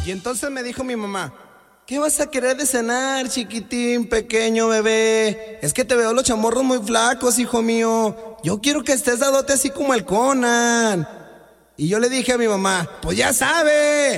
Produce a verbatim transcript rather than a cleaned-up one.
Y entonces me dijo mi mamá: ¿qué vas a querer de cenar, chiquitín, pequeño bebé? Es que te veo los chamorros muy flacos, hijo mío. Yo quiero que estés dadote así como el Conan. Y yo le dije a mi mamá: pues ya sabe.